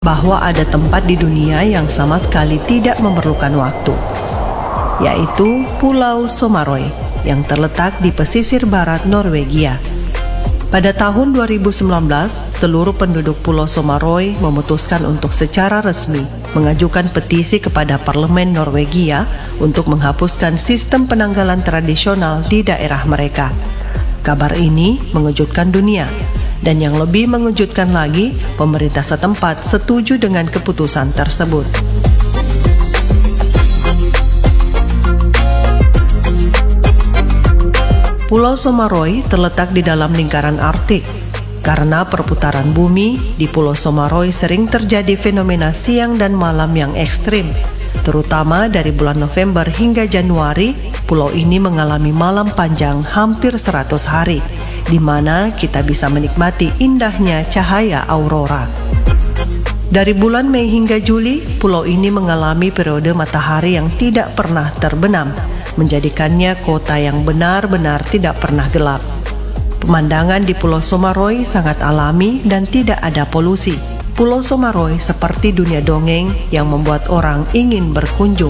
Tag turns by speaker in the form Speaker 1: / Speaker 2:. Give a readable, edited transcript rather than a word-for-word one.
Speaker 1: bahwa ada tempat di dunia yang sama sekali tidak memerlukan waktu, yaitu Pulau Sommarøy yang terletak di pesisir barat Norwegia. Pada tahun 2019, seluruh penduduk Pulau Sommarøy memutuskan untuk secara resmi mengajukan petisi kepada Parlemen Norwegia untuk menghapuskan sistem penanggalan tradisional di daerah mereka. Kabar ini mengejutkan dunia. Dan yang lebih mengejutkan lagi, pemerintah setempat setuju dengan keputusan tersebut. Pulau Sommarøy terletak di dalam lingkaran Arktik. Karena perputaran bumi, di Pulau Sommarøy sering terjadi fenomena siang dan malam yang ekstrim. Terutama dari bulan November hingga Januari, pulau ini mengalami malam panjang hampir 100 hari, di mana kita bisa menikmati indahnya cahaya aurora. Dari bulan Mei hingga Juli, pulau ini mengalami periode matahari yang tidak pernah terbenam, menjadikannya kota yang benar-benar tidak pernah gelap. Pemandangan di Pulau Sommarøy sangat alami dan tidak ada polusi. Pulau Sommarøy seperti dunia dongeng yang membuat orang ingin berkunjung